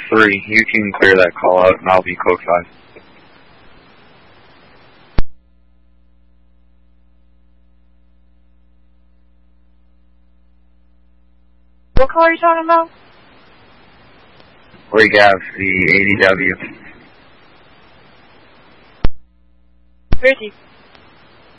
3. You can clear that call out, and I'll be code 5. What call are you talking about? We have the ADW. Where is he?